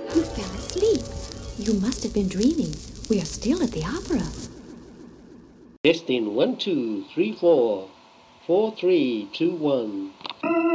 You fell asleep. You must have been dreaming. We are still at the opera. Testing 1, 2, 3, 4. 4, 3, 2, 1.